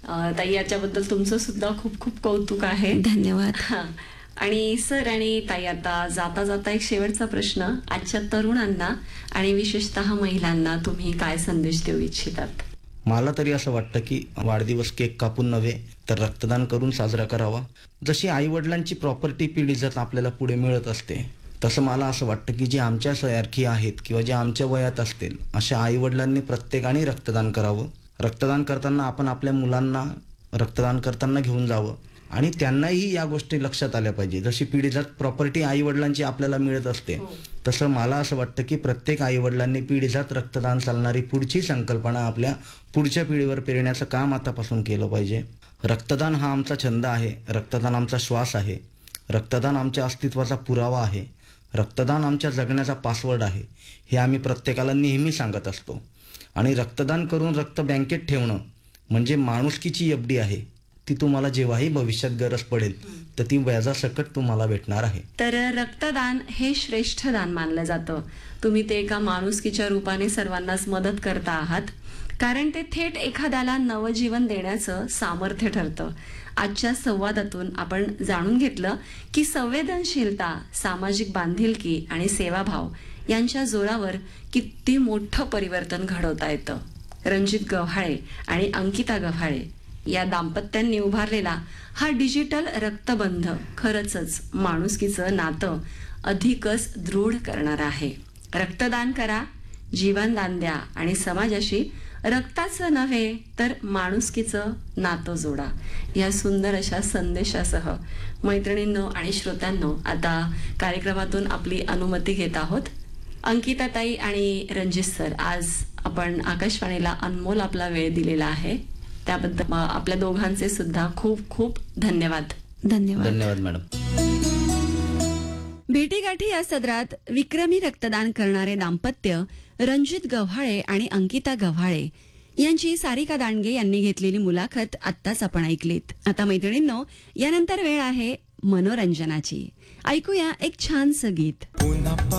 ताई, याच्याबद्दल तुमचं सुद्धा खूप खूप कौतुक आहे. धन्यवाद. हा. आणि सर आणि ताई, आता जाता जाता एक शेवटचा प्रश्न. आजच्या तरुणांना आणि विशेषतः महिलांना तुम्ही काय संदेश देऊ इच्छितात? मला तरी असं वाटतं की वाढदिवस केक कापून नव्हे तर रक्तदान करून साजरा करावा. जशी आई वडिलांची प्रॉपर्टी पिढी जर आपल्याला पुढे मिळत असते, तसं मला असं वाटतं की जे आमच्या सारखी आहेत किंवा जे आमच्या वयात असतील अशा आई वडिलांनी प्रत्येकाने रक्तदान करावं. रक्तदान करताना आपण आपल्या मुलांना रक्तदान करताना घेऊन जावं आणि त्यांनाही या गोष्टी लक्षात आल्या पाहिजे. जशी पिढीजात प्रॉपर्टी आई वडिलांची आपल्याला मिळत असते, तसं मला असं वाटतं की प्रत्येक आई वडिलांनी पिढीजात रक्तदान चालणारी पुढची संकल्पना आपल्या पुढच्या पिढीवर पेरण्याचं काम आतापासून केलं पाहिजे. रक्तदान हा आमचा छंद आहे, रक्तदान आमचा श्वास आहे, रक्तदान आमच्या अस्तित्वाचा पुरावा आहे, रक्तदान आमच्या जगण्याचा पासवर्ड आहे, हे आम्ही प्रत्येकाला नेहमी सांगत असतो. आणि रक्तदान करून रक्त बँकेत ठेवणं म्हणजे माणुसकीची एफडी आहे. ती तुम्हाला जेव्हाही भविष्यात गरज पडेल तर ती व्याजासकट तुम्हाला भेटणार आहे. तर रक्तदान हे श्रेष्ठ दान मानलं जातं. तुम्ही ते एका माणुसकीच्या रूपाने सर्वांनाच मदत करता आहात, कारण ते थेट एखाद्याला नवजीवन देण्याचं सामर्थ्य ठरतं. आजच्या संवादातून आपण जाणून घेतलं की संवेदनशीलता, सामाजिक बांधिलकी आणि सेवाभाव यांच्या जोरावर किती मोठं परिवर्तन घडवता येतं. रणजित गव्हाळे आणि अंकिता गव्हाळे या दाम्पत्यांनी उभारलेला हा डिजिटल रक्तबंध खरंच माणुसकीचं नातं अधिकच दृढ करणार आहे. रक्तदान करा, जीवनदान द्या आणि समाजाशी रक्ताचं नव्हे तर माणुसकीचं नातं जोडा. या सुंदर अशा संदेशासह मैत्रिणींनो आणि श्रोत्यांनो, आता कार्यक्रमातून आपली अनुमती घेत आहोत. अंकिताताई आणि रणजित सर, आज आपण आकाशवाणीला अनमोल आपला वेळ दिलेला आहे, त्याबद्दल आपल्या दोघांचे सुद्धा खूप खूप धन्यवाद. धन्यवाद. धन्यवाद मॅडम. भेटीगाठी या सदरात विक्रमी रक्तदान करणारे दाम्पत्य रणजित गव्हाळे आणि अंकिता गव्हाळे यांची सारिका दांडगे यांनी घेतलेली मुलाखत आत्ताच आपण ऐकलीत. आता मैत्रिणींनो, यानंतर वेळ आहे मनोरंजनाची. ऐकूया एक छानसं गीत.